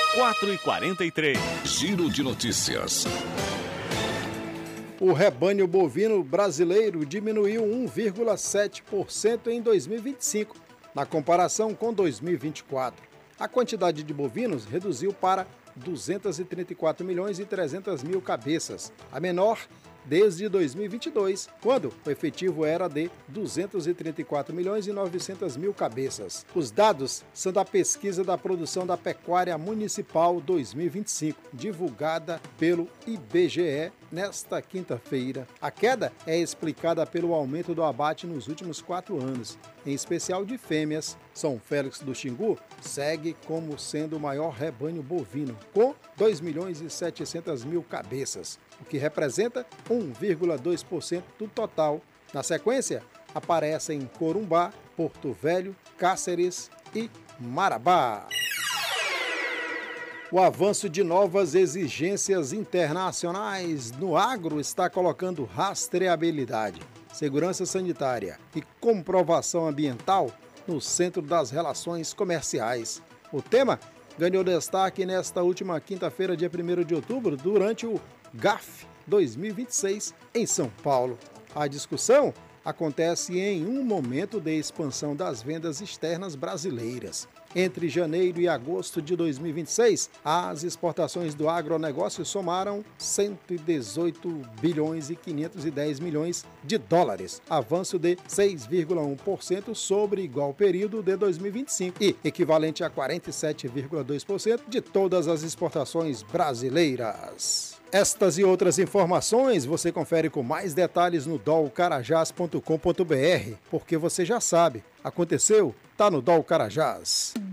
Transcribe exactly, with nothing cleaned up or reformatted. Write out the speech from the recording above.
quatro e quarenta e três. Giro de notícias. O rebanho bovino brasileiro diminuiu um vírgula sete por cento em dois mil e vinte e cinco, na comparação com dois mil e vinte e quatro. A quantidade de bovinos reduziu para duzentos e trinta e quatro milhões e trezentas mil cabeças, a menor desde dois mil e vinte e dois, quando o efetivo era de duzentos e trinta e quatro milhões e novecentas mil cabeças. Os dados são da pesquisa da produção da pecuária municipal dois mil e vinte e cinco, divulgada pelo I B G E nesta quinta-feira. A queda é explicada pelo aumento do abate nos últimos quatro anos, em especial de fêmeas. São Félix do Xingu segue como sendo o maior rebanho bovino, com dois milhões e setecentas mil cabeças, o que representa um vírgula dois por cento do total. Na sequência, aparecem Corumbá, Porto Velho, Cáceres e Marabá. O avanço de novas exigências internacionais no agro está colocando rastreabilidade, segurança sanitária e comprovação ambiental no centro das relações comerciais. O tema ganhou destaque nesta última quinta-feira, dia primeiro de outubro, durante o GAF dois mil e vinte e seis em São Paulo. A discussão acontece em um momento de expansão das vendas externas brasileiras. Entre janeiro e agosto de dois mil e vinte e seis, as exportações do agronegócio somaram cento e dezoito bilhões e quinhentos e dez milhões de dólares, avanço de seis vírgula um por cento sobre igual período de dois mil e vinte e cinco e equivalente a quarenta e sete vírgula dois por cento de todas as exportações brasileiras. Estas e outras informações você confere com mais detalhes no dol carajás ponto com ponto br, porque você já sabe, aconteceu, tá no Dol Carajás.